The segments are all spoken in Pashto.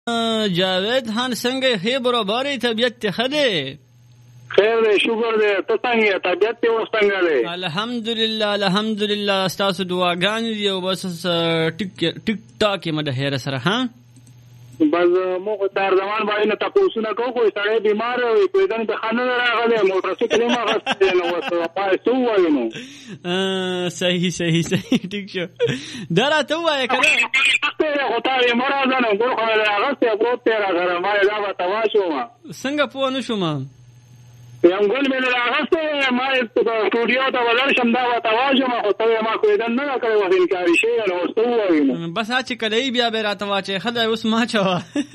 جاوید خان څنګه ښې برابرې طبیعت ته ښه دی؟ خیر دی شکر دی. ته څنګه طبیعت ته اوس څنګه دی؟ الحمدلله الحمدلله ستاسو دعاګانې دي او بس ټیک ټاک یې مده هیره سره ها بس موږ تر زمان باندې نه تاسو نه کوو کوئی سړی بیمار وي کوئی دنه د خانه راغلی موټر سایکل ما غوښته نو وسو پاتې وایو نو صحیح ټیک شو درته وایې کنه هو تا یې مراد نه ګور خو راغسته پروت ته راغره ما دا تاسو ما څنګه پوه نشم یم ګل مې راغسته ما سټوډیو ته ولر شم دا تاسو ما خو ته ما کوئی دنه نه کړو انکار شي نو وسو وایو بس چې کله بیا به راته واچې خدای اوس ما چوا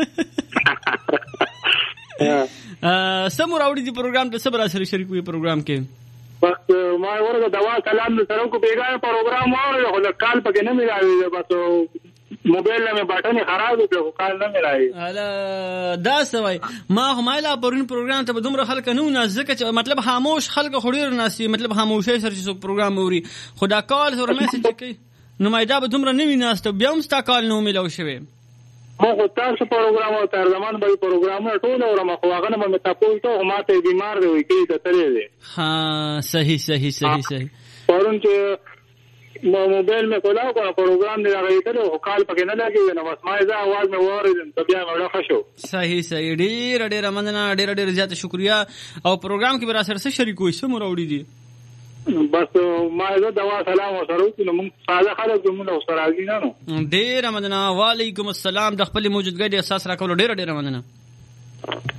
سمور اوړي دی پروګرام ته صبر سره شریک وي پروګرام کې بس ما ورته دوا کلام سره کو بیګا پروګرام وره خو کال پکې نه ملایي بس موبایل له بټن خراب دی خو کال نه ملایي الا دا سوي ما همایلا پرون پروګرام ته دومره خلک نه ځکه چې مطلب خاموش خلک خوري ناسي مطلب خاموشي سره چې پروګرام اوري خدا کال سره میسج کوي نو مایدا به دومره نه ویناست بیا هم ستا کال نو ملو شوی مو تاسو پروګرام او تر زمان به پروګرام ټول اورم خو هغه نه مې تاسو ته ماته بیمار دی کې کترې دی ها صحیح پرون چې موبایل مې کولاو کو پروګرام دی راغی ته خو کال پکې نه لګي نو بس ما یې आवाज مې وریدم ته بیا مې راخښو صحیح ډیر مننه ډیر زیات شکریا او پروګرام کې به سره شریک وي سمور اوړي دي بس ما زه دوا سلام وسره نو موږ ساده خلک موږ سره راځي نو ډیر مننه وعلیکم السلام د خپل موجودګۍ احساس راکول ډیر مننه